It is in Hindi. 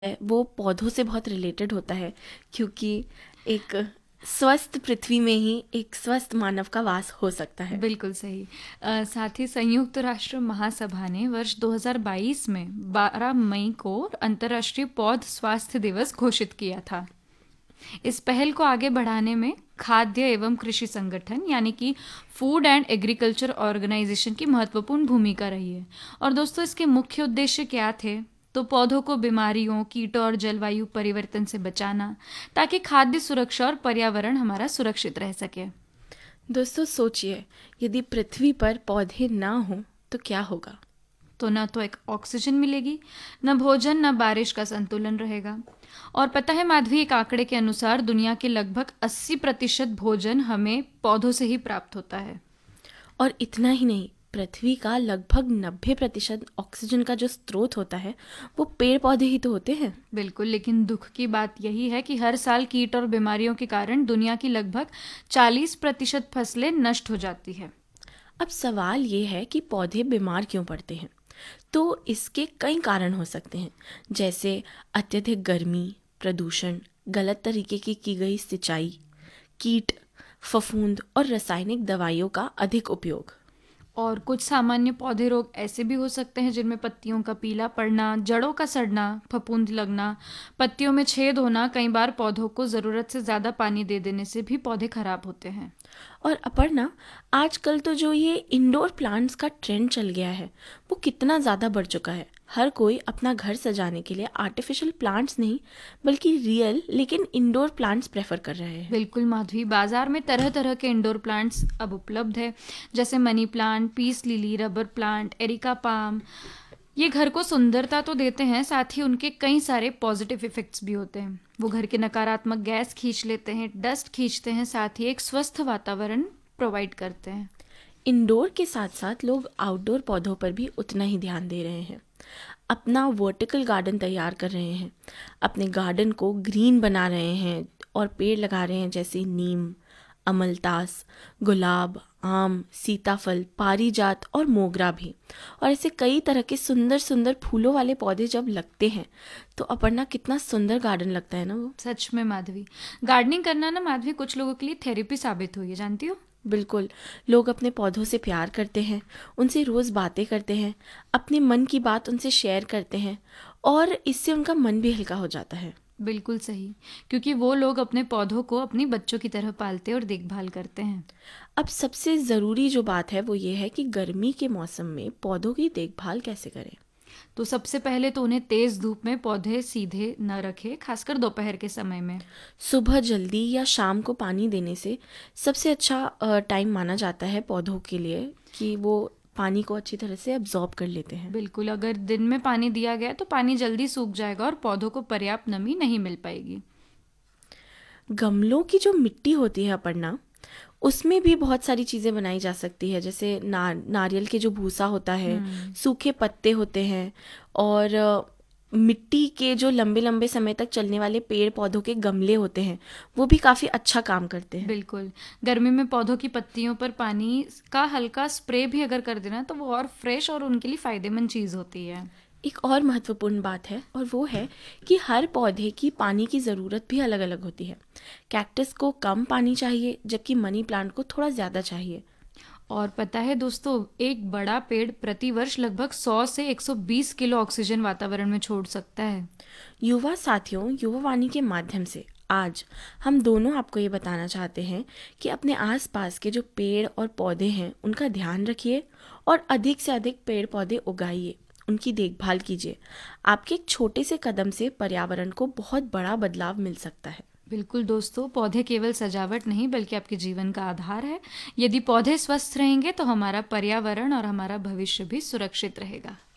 है वो पौधों से बहुत रिलेटेड होता है, क्योंकि एक स्वस्थ पृथ्वी में ही एक स्वस्थ मानव का वास हो सकता है। बिल्कुल सही। साथ ही संयुक्त राष्ट्र महासभा ने वर्ष 2022 में 12 मई को अंतर्राष्ट्रीय पौध स्वास्थ्य दिवस घोषित किया था। इस पहल को आगे बढ़ाने में खाद्य एवं कृषि संगठन यानी कि फूड एंड एग्रीकल्चर ऑर्गेनाइजेशन की महत्वपूर्ण भूमिका रही है। और दोस्तों, इसके मुख्य उद्देश्य क्या थे? तो पौधों को बीमारियों, कीटों और जलवायु परिवर्तन से बचाना, ताकि खाद्य सुरक्षा और पर्यावरण हमारा सुरक्षित रह सके। दोस्तों सोचिए, यदि पृथ्वी पर पौधे ना हों तो क्या होगा? तो न तो एक ऑक्सीजन मिलेगी, न भोजन, न बारिश का संतुलन रहेगा। और पता है माधवी, एक आंकड़े के अनुसार दुनिया के लगभग 80% भोजन हमें पौधों से ही प्राप्त होता है। और इतना ही नहीं, पृथ्वी का लगभग 90% ऑक्सीजन का जो स्रोत होता है वो पेड़ पौधे ही तो होते हैं। बिल्कुल, लेकिन दुख की बात यही है कि हर साल कीट और बीमारियों के कारण दुनिया की लगभग 40% फसलें नष्ट हो जाती है। अब सवाल ये है कि पौधे बीमार क्यों पड़ते हैं? तो इसके कई कारण हो सकते हैं, जैसे अत्यधिक गर्मी, प्रदूषण, गलत तरीके की गई सिंचाई, कीट, फफूंद और रासायनिक दवाइयों का अधिक उपयोग। और कुछ सामान्य पौधे रोग ऐसे भी हो सकते हैं जिनमें पत्तियों का पीला पड़ना, जड़ों का सड़ना, फफूंद लगना, पत्तियों में छेद होना। कई बार पौधों को ज़रूरत से ज़्यादा पानी दे देने से भी पौधे खराब होते हैं। और अपर्णा, आजकल तो जो ये इंडोर प्लांट्स का ट्रेंड चल गया है वो कितना ज़्यादा बढ़ चुका है। हर कोई अपना घर सजाने के लिए आर्टिफिशियल प्लांट्स नहीं बल्कि रियल लेकिन इंडोर प्लांट्स प्रेफर कर रहे हैं। बिल्कुल माधवी, बाजार में तरह तरह के इंडोर प्लांट्स अब उपलब्ध है, जैसे money plant, peace lily, rubber plant, areca palm. ये घर को सुंदरता तो देते हैं, साथ ही उनके कई सारे पॉजिटिव इफेक्ट्स भी होते हैं। वो घर के नकारात्मक गैस खींच लेते हैं, डस्ट खींचते हैं, साथ ही एक स्वस्थ वातावरण प्रोवाइड करते हैं। इंडोर के साथ साथ लोग आउटडोर पौधों पर भी उतना ही ध्यान दे रहे हैं। अपना वर्टिकल गार्डन तैयार कर रहे हैं, अपने गार्डन को ग्रीन बना रहे हैं और पेड़ लगा रहे हैं, जैसे नीम, अमलतास, गुलाब, आम, सीताफल, पारिजात और मोगरा भी। और ऐसे कई तरह के सुंदर सुंदर फूलों वाले पौधे जब लगते हैं तो अपर्णा, कितना सुंदर गार्डन लगता है ना वो। सच में माधवी, गार्डनिंग करना ना माधवी कुछ लोगों के लिए थेरेपी साबित हुई है, जानती हो? बिल्कुल, लोग अपने पौधों से प्यार करते हैं, उनसे रोज़ बातें करते हैं, अपने मन की बात उनसे शेयर करते हैं और इससे उनका मन भी हल्का हो जाता है। बिल्कुल सही, क्योंकि वो लोग अपने पौधों को अपनी बच्चों की तरह पालते और देखभाल करते हैं। अब सबसे ज़रूरी जो बात है वो ये है कि गर्मी के मौसम में पौधों की देखभाल कैसे करें। तो सबसे पहले तो उन्हें तेज धूप में पौधे सीधे न रखें, खासकर दोपहर के समय में। सुबह जल्दी या शाम को पानी देने से सबसे अच्छा टाइम माना जाता है पौधों के लिए कि वो पानी को अच्छी तरह से अब्जॉर्ब कर लेते हैं। बिल्कुल, अगर दिन में पानी दिया गया तो पानी जल्दी सूख जाएगा और पौधों को पर्याप्त नमी नहीं मिल पाएगी। गमलों की जो मिट्टी होती है अपर्णा, उसमें भी बहुत सारी चीज़ें बनाई जा सकती है, जैसे नारियल के जो भूसा होता है, सूखे पत्ते होते हैं और मिट्टी के जो लंबे लंबे समय तक चलने वाले पेड़ पौधों के गमले होते हैं वो भी काफ़ी अच्छा काम करते हैं। बिल्कुल, गर्मी में पौधों की पत्तियों पर पानी का हल्का स्प्रे भी अगर कर देना तो वो और फ्रेश और उनके लिए फ़ायदेमंद चीज़ होती है। एक और महत्वपूर्ण बात है और वो है कि हर पौधे की पानी की ज़रूरत भी अलग अलग होती है। कैक्टस को कम पानी चाहिए जबकि मनी प्लांट को थोड़ा ज़्यादा चाहिए। और पता है दोस्तों, एक बड़ा पेड़ प्रति वर्ष लगभग 100 से 120 किलो ऑक्सीजन वातावरण में छोड़ सकता है। युवा साथियों, युवावाणी के माध्यम से आज हम दोनों आपको ये बताना चाहते हैं कि अपने आसपास के जो पेड़ और पौधे हैं उनका ध्यान रखिए और अधिक से अधिक पेड़ पौधे उगाइए, उनकी देखभाल कीजिए। आपके एक छोटे से कदम से पर्यावरण को बहुत बड़ा बदलाव मिल सकता है। बिल्कुल दोस्तों, पौधे केवल सजावट नहीं बल्कि आपके जीवन का आधार है। यदि पौधे स्वस्थ रहेंगे तो हमारा पर्यावरण और हमारा भविष्य भी सुरक्षित रहेगा।